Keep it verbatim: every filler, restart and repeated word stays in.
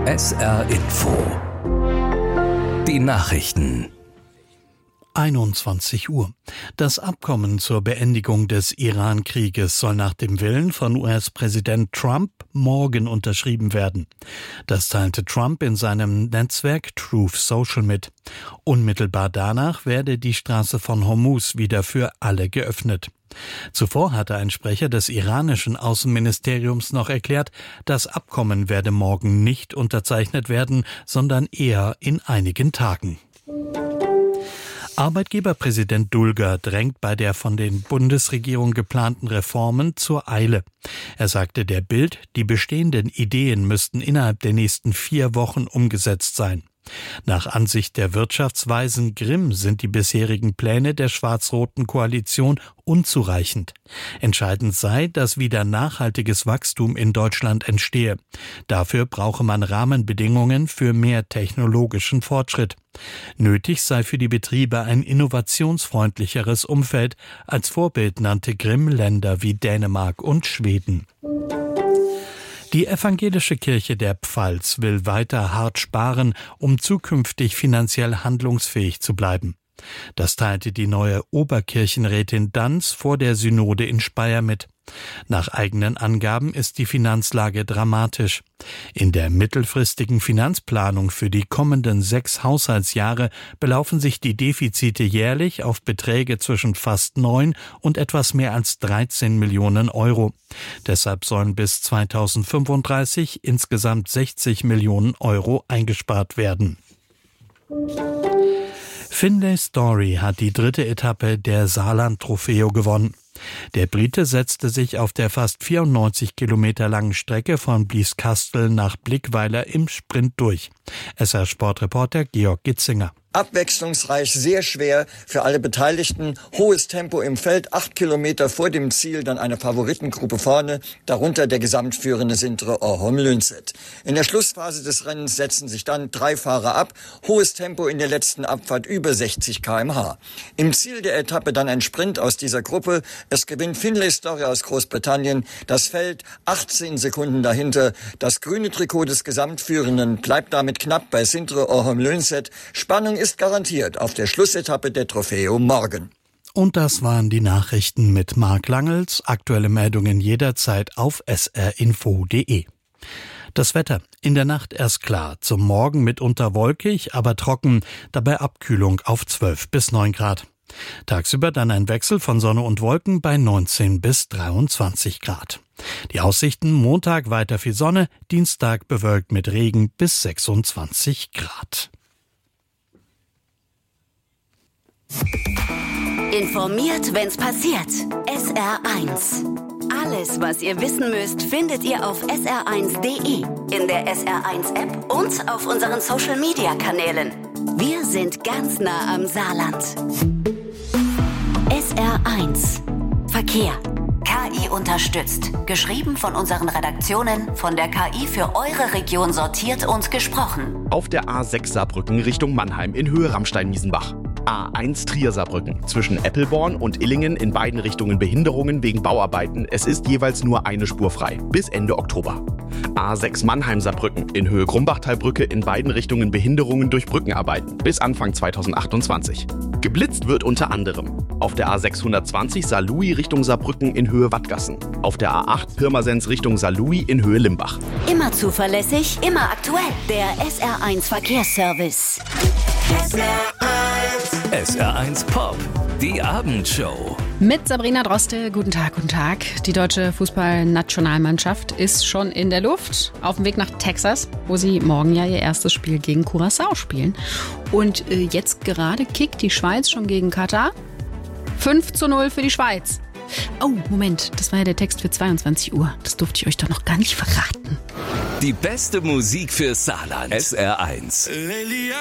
S R Info. Die Nachrichten. einundzwanzig Uhr. Das Abkommen zur Beendigung des Iran-Krieges soll nach dem Willen von U S-Präsident Trump morgen unterschrieben werden. Das teilte Trump in seinem Netzwerk Truth Social mit. Unmittelbar danach werde die Straße von Hormuz wieder für alle geöffnet. Zuvor hatte ein Sprecher des iranischen Außenministeriums noch erklärt, das Abkommen werde morgen nicht unterzeichnet werden, sondern eher in einigen Tagen. Arbeitgeberpräsident Dulger drängt bei der von den Bundesregierung geplanten Reformen zur Eile. Er sagte der Bild, die bestehenden Ideen müssten innerhalb der nächsten vier Wochen umgesetzt sein. Nach Ansicht der Wirtschaftsweisen Grimm sind die bisherigen Pläne der schwarz-roten Koalition unzureichend. Entscheidend sei, dass wieder nachhaltiges Wachstum in Deutschland entstehe. Dafür brauche man Rahmenbedingungen für mehr technologischen Fortschritt. Nötig sei für die Betriebe ein innovationsfreundlicheres Umfeld. Als Vorbild nannte Grimm Länder wie Dänemark und Schweden. Die evangelische Kirche der Pfalz will weiter hart sparen, um zukünftig finanziell handlungsfähig zu bleiben. Das teilte die neue Oberkirchenrätin Danz vor der Synode in Speyer mit. Nach eigenen Angaben ist die Finanzlage dramatisch. In der mittelfristigen Finanzplanung für die kommenden sechs Haushaltsjahre belaufen sich die Defizite jährlich auf Beträge zwischen fast neun und etwas mehr als dreizehn Millionen Euro. Deshalb sollen bis zweitausendfünfunddreißig insgesamt sechzig Millionen Euro eingespart werden. Findlay Story hat die dritte Etappe der Saarland-Trofeo gewonnen. Der Brite setzte sich auf der fast vierundneunzig Kilometer langen Strecke von Blieskastel nach Blickweiler im Sprint durch. S R-Sportreporter Georg Gitzinger. Abwechslungsreich, sehr schwer für alle Beteiligten. Hohes Tempo im Feld, acht Kilometer vor dem Ziel, dann eine Favoritengruppe vorne, darunter der gesamtführende Sintre Orholm Lünset. In der Schlussphase des Rennens setzen sich dann drei Fahrer ab. Hohes Tempo in der letzten Abfahrt, über sechzig Kilometer pro Stunde. Im Ziel der Etappe dann ein Sprint aus dieser Gruppe. Es gewinnt Findlay Story aus Großbritannien. Das Feld achtzehn Sekunden dahinter. Das grüne Trikot des Gesamtführenden bleibt damit knapp bei Sintre Orholm Lünset. Spannung ist garantiert auf der Schlussetappe der Trofeo morgen. Und das waren die Nachrichten mit Marc Langels. Aktuelle Meldungen jederzeit auf s r info punkt d e. Das Wetter. In der Nacht erst klar, zum Morgen mitunter wolkig, aber trocken, dabei Abkühlung auf zwölf bis neun Grad. Tagsüber dann ein Wechsel von Sonne und Wolken bei neunzehn bis dreiundzwanzig Grad. Die Aussichten: Montag weiter viel Sonne, Dienstag bewölkt mit Regen bis sechsundzwanzig Grad. Informiert, wenn's passiert. S R eins. Alles, was ihr wissen müsst, findet ihr auf s r eins punkt d e, in der S R eins App und auf unseren Social-Media-Kanälen. Wir sind ganz nah am Saarland. S R eins. Verkehr. K I unterstützt. Geschrieben von unseren Redaktionen, von der K I für eure Region sortiert und gesprochen. Auf der A sechs Saarbrücken Richtung Mannheim in Höhe Rammstein-Miesenbach. A eins Trier-Saarbrücken. Zwischen Eppelborn und Illingen in beiden Richtungen Behinderungen wegen Bauarbeiten. Es ist jeweils nur eine Spur frei. Bis Ende Oktober. A sechs Mannheim-Saarbrücken in Höhe Grumbachtalbrücke in beiden Richtungen Behinderungen durch Brückenarbeiten. Bis Anfang zweitausendachtundzwanzig. Geblitzt wird unter anderem auf der A sechshundertzwanzig Saarlouis Richtung Saarbrücken in Höhe Wattgassen. Auf der A acht Pirmasens Richtung Saarlouis in Höhe Limbach. Immer zuverlässig, immer aktuell. Der S R eins Verkehrsservice. S R eins Pop, die Abendshow. Mit Sabrina Droste, guten Tag, guten Tag. Die deutsche Fußballnationalmannschaft ist schon in der Luft, auf dem Weg nach Texas, wo sie morgen ja ihr erstes Spiel gegen Curaçao spielen. Und äh, jetzt gerade kickt die Schweiz schon gegen Katar. fünf zu null für die Schweiz. Oh, Moment, das war ja der Text für zweiundzwanzig Uhr. Das durfte ich euch doch noch gar nicht verraten. Die beste Musik für Saarland. S R eins.